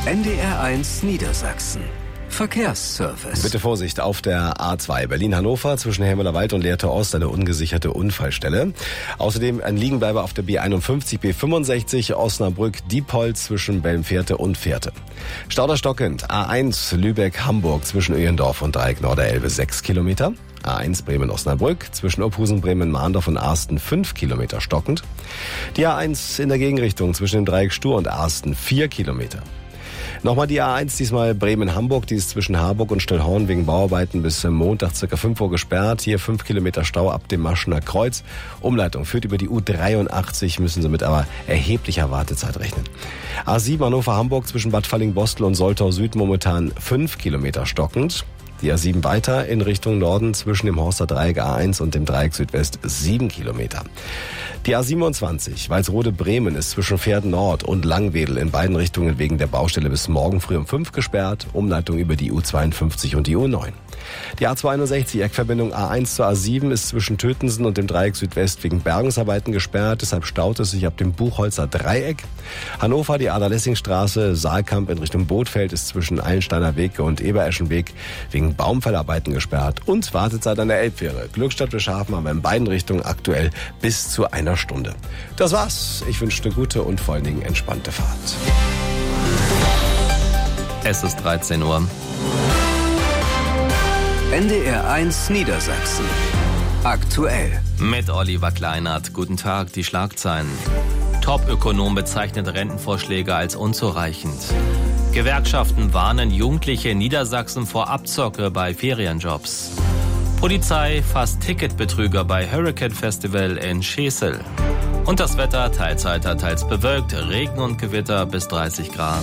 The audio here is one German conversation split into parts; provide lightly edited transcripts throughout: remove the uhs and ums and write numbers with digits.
NDR1 Niedersachsen. Verkehrsservice. Bitte Vorsicht auf der A2 Berlin-Hannover zwischen Helmholtz und Lehrte Ost, eine ungesicherte Unfallstelle. Außerdem ein Liegenbleiber auf der B51, B65 Osnabrück-Diepholz zwischen Belmverte und Verte. Stauder stockend, A1 Lübeck-Hamburg zwischen Öhendorf und Dreieck Norderelbe 6 Kilometer. A1 Bremen-Osnabrück zwischen Opphusen, Bremen-Mahndorf und Arsten 5 Kilometer stockend. Die A1 in der Gegenrichtung zwischen dem Dreieck Stur und Arsten 4 Kilometer. Nochmal die A1, diesmal Bremen-Hamburg, die ist zwischen Harburg und Stellhorn wegen Bauarbeiten bis Montag ca. 5 Uhr gesperrt. Hier 5 Kilometer Stau ab dem Maschener Kreuz. Umleitung führt über die U83, müssen Sie mit aber erheblicher Wartezeit rechnen. A7 Hannover-Hamburg zwischen Bad Falling-Bostel und Soltau Süd momentan 5 Kilometer stockend. Die A7 weiter in Richtung Norden zwischen dem Horster Dreieck A1 und dem Dreieck Südwest 7 Kilometer. Die A27 Walsrode-Bremen ist zwischen Pferden Nord und Langwedel in beiden Richtungen wegen der Baustelle bis morgen früh um 5 gesperrt. Umleitung über die U52 und die U9. Die A62 Eckverbindung A1 zur A7 ist zwischen Tötensen und dem Dreieck Südwest wegen Bergungsarbeiten gesperrt. Deshalb staut es sich ab dem Buchholzer Dreieck. Hannover, die Ada-Lessing-Straße, Saalkamp in Richtung Bootfeld ist zwischen Eilensteiner Weg und Ebereschenweg wegen Baumfellarbeiten gesperrt. Und Wartezeit an der Elbfähre. Glückstadt bis Schafen haben wir in beiden Richtungen aktuell bis zu einer Stunde. Das war's. Ich wünsche eine gute und vor allen Dingen entspannte Fahrt. Es ist 13 Uhr. NDR1 Niedersachsen. Aktuell. Mit Oliver Kleinert. Guten Tag, die Schlagzeilen. Top-Ökonom bezeichnet Rentenvorschläge als unzureichend. Gewerkschaften warnen Jugendliche in Niedersachsen vor Abzocke bei Ferienjobs. Polizei fasst Ticketbetrüger bei Hurricane Festival in Schesel. Und das Wetter teils heiter, teils bewölkt, Regen und Gewitter bis 30 Grad.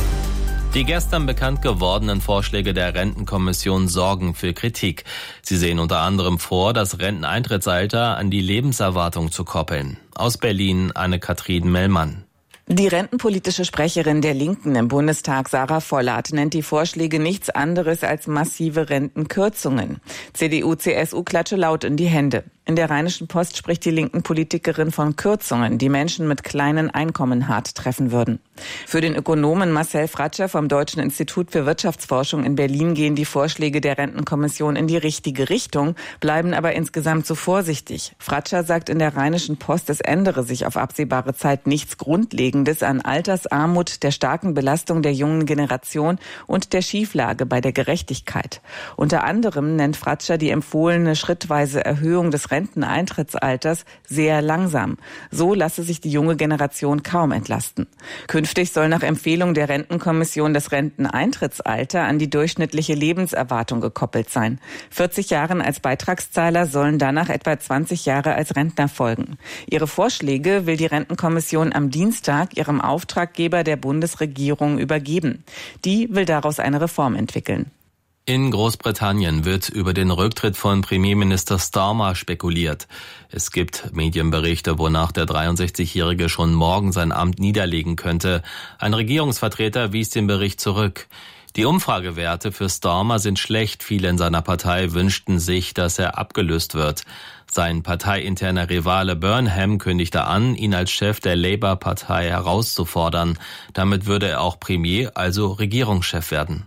Die gestern bekannt gewordenen Vorschläge der Rentenkommission sorgen für Kritik. Sie sehen unter anderem vor, das Renteneintrittsalter an die Lebenserwartung zu koppeln. Aus Berlin Anne-Kathrin Mellmann. Die rentenpolitische Sprecherin der Linken im Bundestag, Sarah Vollert, nennt die Vorschläge nichts anderes als massive Rentenkürzungen. CDU, CSU klatsche laut in die Hände. In der Rheinischen Post spricht die linken Politikerin von Kürzungen, die Menschen mit kleinen Einkommen hart treffen würden. Für den Ökonomen Marcel Fratscher vom Deutschen Institut für Wirtschaftsforschung in Berlin gehen die Vorschläge der Rentenkommission in die richtige Richtung, bleiben aber insgesamt zu vorsichtig. Fratscher sagt in der Rheinischen Post, es ändere sich auf absehbare Zeit nichts Grundlegendes an Altersarmut, der starken Belastung der jungen Generation und der Schieflage bei der Gerechtigkeit. Unter anderem nennt Fratscher die empfohlene schrittweise Erhöhung des Renteneintrittsalters sehr langsam. So lasse sich die junge Generation kaum entlasten. Künftig soll nach Empfehlung der Rentenkommission das Renteneintrittsalter an die durchschnittliche Lebenserwartung gekoppelt sein. 40 Jahren als Beitragszahler sollen danach etwa 20 Jahre als Rentner folgen. Ihre Vorschläge will die Rentenkommission am Dienstag ihrem Auftraggeber der Bundesregierung übergeben. Die will daraus eine Reform entwickeln. In Großbritannien wird über den Rücktritt von Premierminister Starmer spekuliert. Es gibt Medienberichte, wonach der 63-Jährige schon morgen sein Amt niederlegen könnte. Ein Regierungsvertreter wies den Bericht zurück. Die Umfragewerte für Starmer sind schlecht. Viele in seiner Partei wünschten sich, dass er abgelöst wird. Sein parteiinterner Rivale Burnham kündigte an, ihn als Chef der Labour-Partei herauszufordern. Damit würde er auch Premier, also Regierungschef werden.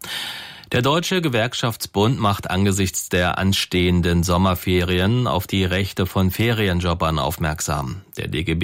Der Deutsche Gewerkschaftsbund macht angesichts der anstehenden Sommerferien auf die Rechte von Ferienjobbern aufmerksam. Der DGB